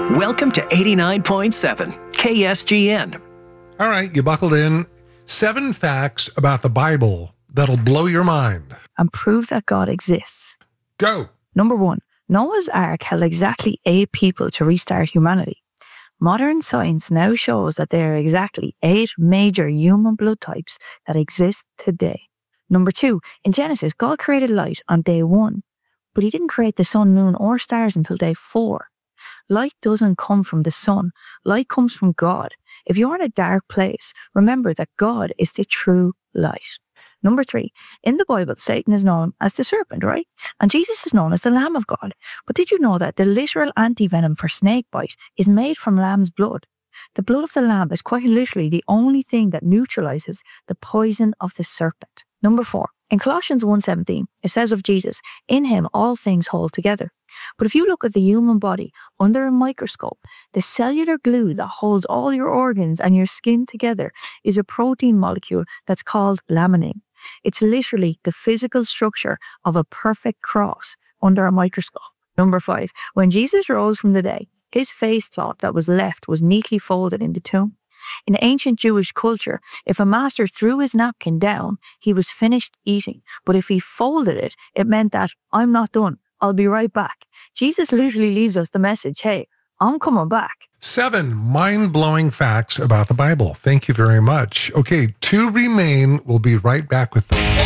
Welcome to 89.7 KSGN. All right, you buckled in. 7 facts about the Bible that'll blow your mind. And prove that God exists. Go. Number 1, Noah's Ark held exactly 8 people to restart humanity. Modern science now shows that there are exactly 8 major human blood types that exist today. Number 2, in Genesis, God created light on day 1, but he didn't create the sun, moon, or stars until day 4. Light doesn't come from the sun. Light comes from God. If you're in a dark place, remember that God is the true light. Number 3, in the Bible, Satan is known as the serpent, right? And Jesus is known as the Lamb of God. But did you know that the literal anti-venom for snake bite is made from lamb's blood? The blood of the lamb is quite literally the only thing that neutralizes the poison of the serpent. Number 4, in Colossians 1:17, it says of Jesus, in him all things hold together. But if you look at the human body under a microscope, the cellular glue that holds all your organs and your skin together is a protein molecule that's called laminin. It's literally the physical structure of a perfect cross under a microscope. Number 5, when Jesus rose from the dead, his face cloth that was left was neatly folded in the tomb. In ancient Jewish culture, if a master threw his napkin down, he was finished eating. But if he folded it, it meant that I'm not done. I'll be right back. Jesus literally leaves us the message, hey, I'm coming back. 7 mind-blowing facts about the Bible. Thank you very much. Okay, 2 remain. We'll be right back with them.